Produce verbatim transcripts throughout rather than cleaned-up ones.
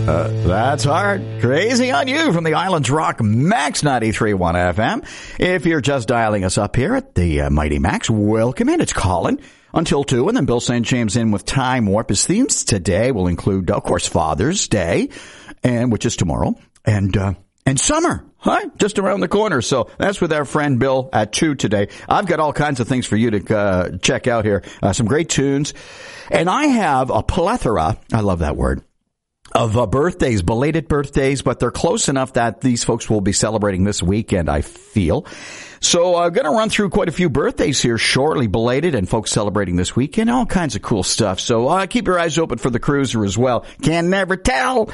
Uh, that's hard. Crazy on You from the Islands Rock Max ninety-three point one F M. If you're just dialing us up here at the uh, Mighty Max, welcome in. It's Colin until two, and then Bill Saint James in with Time Warp. His themes today will include, of course, Father's Day, and which is tomorrow, and uh, and summer, huh? Just around the corner. So that's with our friend Bill at two today. I've got all kinds of things for you to uh, check out here. Uh, some great tunes, and I have a plethora. I love that word. Of uh, birthdays, belated birthdays, but they're close enough that these folks will be celebrating this weekend, I feel. So I'm going to run through quite a few birthdays here shortly, belated and folks celebrating this weekend, all kinds of cool stuff. So uh, keep your eyes open for the cruiser as well. Can never tell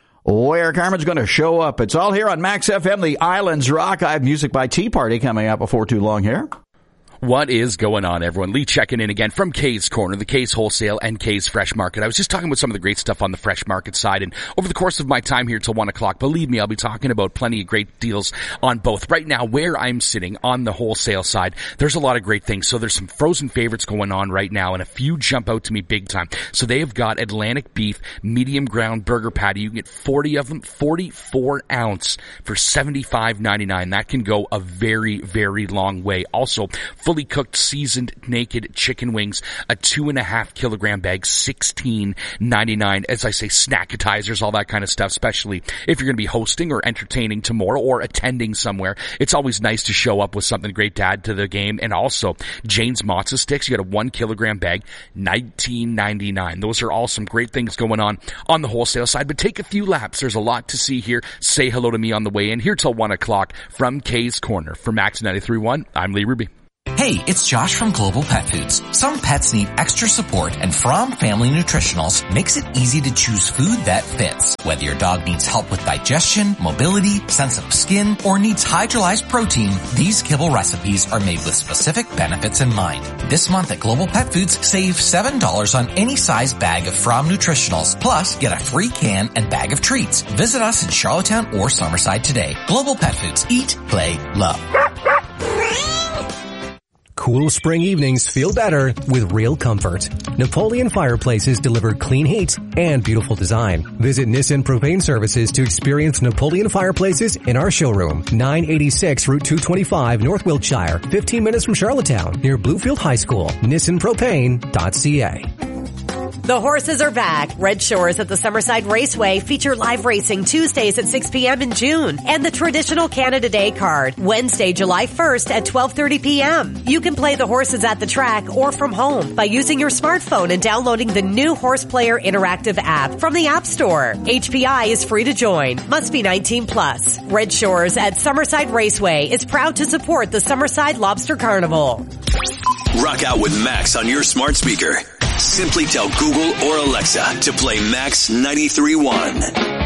where Carmen's going to show up. It's all here on Max F M, the Islands Rock. I have music by Tea Party coming up before too long here. What is going on, everyone? Lee checking in again from Kay's Corner, the Kay's Wholesale and Kay's Fresh Market. I was just talking about some of the great stuff on the fresh market side, and over the course of my time here till one o'clock, believe me, I'll be talking about plenty of great deals on both. Right now, where I'm sitting on the wholesale side, there's a lot of great things. So there's some frozen favorites going on right now, and a few jump out to me big time. So they have got Atlantic beef, medium ground burger patty. You can get forty of them, forty-four ounce for seventy-five ninety-nine. That can go a very, very long way. Also, fully cooked, seasoned, naked chicken wings, a two and a half kilogram bag, sixteen ninety-nine. As I say, snackatizers, all that kind of stuff, especially if you're going to be hosting or entertaining tomorrow or attending somewhere. It's always nice to show up with something great to add to the game. And also, Jane's Matzo Sticks, you got a one kilogram bag, nineteen ninety-nine. Those are all some great things going on on the wholesale side, but take a few laps. There's a lot to see here. Say hello to me on the way in, here till one o'clock from Kay's Corner. For Max ninety-three point one, I'm Lee Ruby. Hey, it's Josh from Global Pet Foods. Some pets need extra support, and Fromm Family Nutritionals makes it easy to choose food that fits. Whether your dog needs help with digestion, mobility, sensitive skin, or needs hydrolyzed protein, these kibble recipes are made with specific benefits in mind. This month at Global Pet Foods, save seven dollars on any size bag of Fromm Nutritionals, plus get a free can and bag of treats. Visit us in Charlottetown or Summerside today. Global Pet Foods. Eat, play, love. Cool spring evenings feel better with real comfort. Napoleon Fireplaces deliver clean heat and beautiful design. Visit Nissan Propane Services to experience Napoleon Fireplaces in our showroom. nine eighty-six Route two twenty-five, North Wiltshire, fifteen minutes from Charlottetown, near Bluefield High School. Nissan Propane dot C A. The horses are back. Red Shores at the Summerside Raceway feature live racing Tuesdays at six p.m. in June and the traditional Canada Day card Wednesday, July first at twelve thirty p.m. You can play the horses at the track or from home by using your smartphone and downloading the new Horse Player interactive app from the App Store. H P I is free to join. Must be nineteen plus. Red Shores at Summerside Raceway is proud to support the Summerside Lobster Carnival. Rock out with Max on your smart speaker. Simply tell Google or Alexa to play Max ninety-three point one.